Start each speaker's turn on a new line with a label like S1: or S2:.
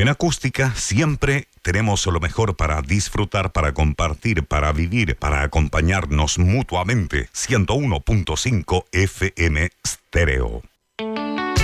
S1: En Acústica siempre tenemos lo mejor para disfrutar, para compartir, para vivir, para acompañarnos mutuamente. 101.5 FM Stereo.